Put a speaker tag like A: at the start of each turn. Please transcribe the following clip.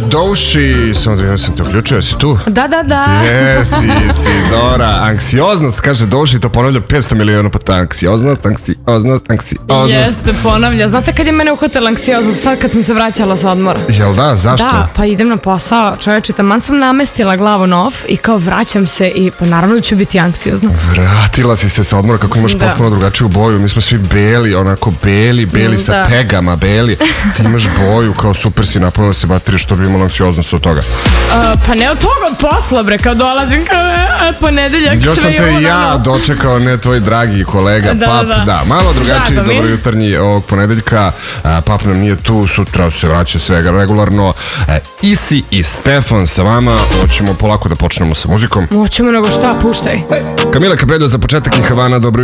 A: Douši, samo da sam te uključio, jesi tu?
B: Da.
A: Jesi, Dora. Anksioznost, kaže Douši, to ponavlja 500 miliona puta. Anksioznost.
B: Jeste, ponavlja. Znate kad je mene uhvatila anksioznost? Sad kad sam se vraćala sa odmora.
A: Jel da? Zašto?
B: Da, pa idem na posao, čoveče, taman sam namestila glavu na off i kao vraćam se i pa naravno ću biti anksiozna.
A: Vratila si se sa odmora kako imaš potpuno drugačiju boju. Mi smo svi beli, onako beli sa pegama, beli. Ti imaš boju, kao super si, napunila se baterije, što bi imala anksioznost od toga.
B: Pa ne od toga, od posla, bre, kao dolazim, kao ponedeljak, sve je
A: još sam te i ja dočekao, ne tvoj dragi kolega Pap. Da, malo drugačiji dobrojutarnji ovog ponedeljka. Pap nam nije tu, sutra se vraća svega regularno. Isi i Stefan sa vama. Hoćemo polako da počnemo sa muzikom.
B: Hoćemo, nego šta, puštaj.
A: Kamila Cabello za početak i Havana, dobro